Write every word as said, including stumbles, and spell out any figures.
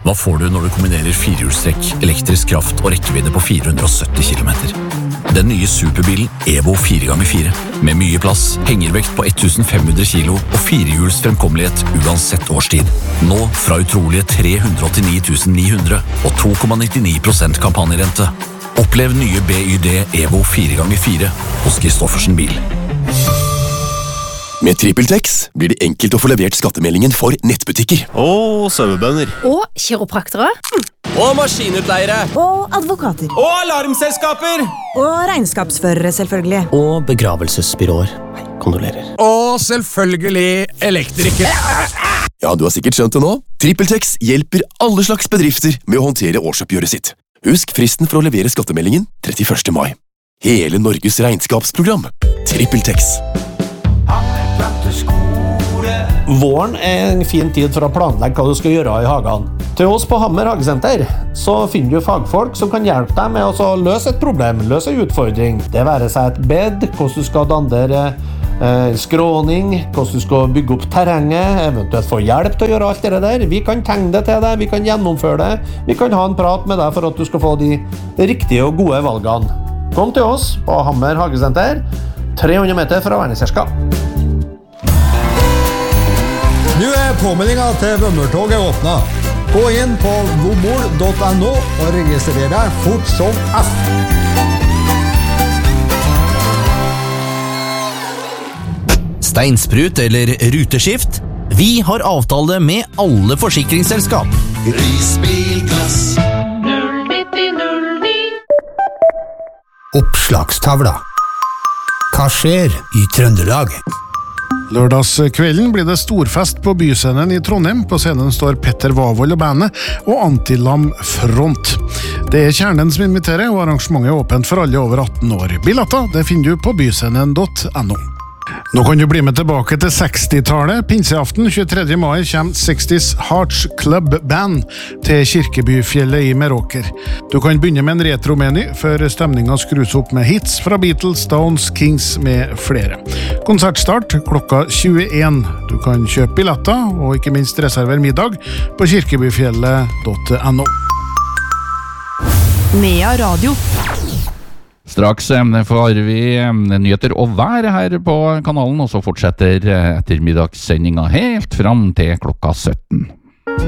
Hva får du når du kombinerer firehjulstrekk, elektrisk kraft og rekkevidde på fire hundre og sytti kilometer? Den nye superbilen Evo fire ganger fire. Med mye plass, hengervekt på tusen fem hundre kilo og firehjuls fremkommelighet uansett årstid. Nå fra utrolige tre hundre og åttini tusen ni hundre og to komma nittini prosent kampanjerente. Opplev nye B Y D Evo fire ganger fire hos Kristoffersen Bil. Med TrippelTex blir det enkelt å få levert skattemeldingen for nettbutikker. Og sauebønder. Og kiropraktere. Og maskinutleiere. Og advokater. Og alarmselskaper. Og regnskapsførere, selvfølgelig. Og begravelsesbyråer. Kondolerer. Og selvfølgelig elektrikere. Ja, du har sikkert skjønt det nå. TrippelTex hjelper alle slags bedrifter med å håndtere årsoppgjøret sitt. Husk fristen for å levere skattemeldingen trettiførste mai. Hele Norges regnskapsprogram. TrippelTex. Våren er en fin tid for å planlegge hva du skal gjøre i hagen. Til oss på Hammer Hagesenter så finner du fagfolk som kan hjelpe deg med å løse et problem, løse en utfordring. Det være seg et bed, hvordan du skal dandere eh, skråning, hvordan du skal bygge opp terrenget, eventuelt få hjelp til å gjøre alt det der. Vi kan tegne det til deg, vi kan gjennomføre det, vi kan ha en prat med deg for at du skal få de riktige og gode valgene. Kom til oss på Hammer Hagesenter, tre hundre meter fra Verneserska. Nå er påmeldingen til Vømmertoget åpnet. Gå inn på vomol punktum no og registrer deg fort som F. Steinsprut eller ruteskift? Vi har avtale med alle forsikringsselskap. Risbilglass null nitti null ni. Oppslagstavla. Hva skjer i Trøndelag? Lørdagskvelden blir det storfest på Byscenen i Trondheim. På scenen står Petter Wavold og bandet, og Antilam Front. Det er Kjernen som inviterer, og arrangementet er åpent for alle over atten år. Billetter, det finner du på byscenen punktum no. Nå kan du bli med tilbake til sekstitallet. Pinseaften tjuetredje mai kommer seksti's Hearts Club Band til Kirkebyfjellet i Meråker. Du kan begynne med en retromeny før stemningen skrus opp med hits fra Beatles, Stones, Kings med flere. Konsertstart klokka tjueen. Du kan kjøpe billetter og ikke minst reservere middag på kirkebyfjellet punktum no. Nea Radio. Straks får vi nyheter og vær her på kanalen, og så fortsetter ettermiddagssendinga helt fram til klokka sytten.